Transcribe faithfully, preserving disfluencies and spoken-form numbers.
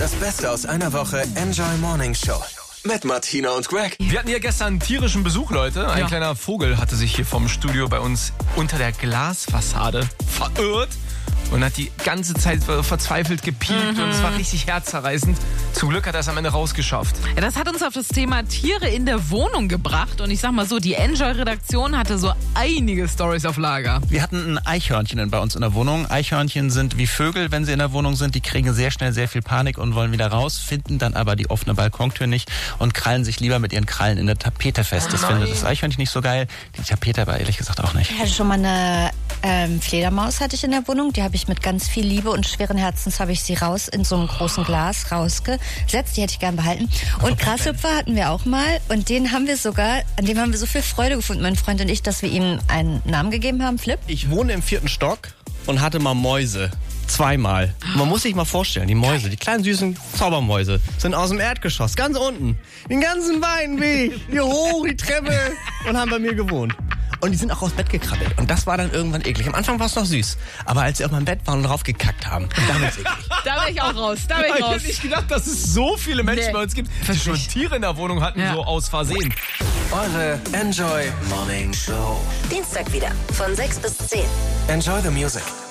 Das Beste aus einer Woche Enjoy Morning Show. Mit Martina und Greg. Wir hatten hier gestern tierischen Besuch, Leute. Ein Ja. kleiner Vogel hatte sich hier vom Studio bei uns unter der Glasfassade verirrt und hat die ganze Zeit verzweifelt gepiept mhm. und es war richtig herzzerreißend. Zum Glück hat er es am Ende rausgeschafft. Ja, das hat uns auf das Thema Tiere in der Wohnung gebracht. Und ich sag mal so, die Enjoy-Redaktion hatte so einige Storys auf Lager. Wir hatten ein Eichhörnchen bei uns in der Wohnung. Eichhörnchen sind wie Vögel, wenn sie in der Wohnung sind. Die kriegen sehr schnell sehr viel Panik und wollen wieder raus, finden dann aber die offene Balkontür nicht und krallen sich lieber mit ihren Krallen in der Tapete fest. Oh das findet das Eichhörnchen nicht so geil. Die Tapete aber ehrlich gesagt auch nicht. Ich hatte schon mal eine ähm, Fledermaus hatte ich in der Wohnung. Die habe ich mit ganz viel Liebe und schweren Herzens habe ich sie raus in so einem großen Glas rausgesetzt. Die hätte ich gern behalten. Und Grashüpfer hatten wir auch mal. Und den haben wir sogar, an dem haben wir so viel Freude gefunden, mein Freund und ich, dass wir ihm einen Namen gegeben haben, Flip. Ich wohne im vierten Stock und hatte mal Mäuse. Zweimal. Man muss sich mal vorstellen, die Mäuse, die kleinen süßen Zaubermäuse, sind aus dem Erdgeschoss, ganz unten, den ganzen weiten Weg, hier hoch die Treppe und haben bei mir gewohnt. Und die sind auch aus Bett gekrabbelt. Und das war dann irgendwann eklig. Am Anfang war es noch süß. Aber als sie auf meinem Bett waren und drauf gekackt haben, dann wird's eklig. Da wäre ich auch raus. Da wäre ich Ich raus. hätte nicht gedacht, dass es so viele Menschen Nee. bei uns gibt, die schon Tiere in der Wohnung hatten, Ja. so aus Versehen. Eure Enjoy Morning Show. Dienstag wieder von sechs bis zehn. Enjoy the music.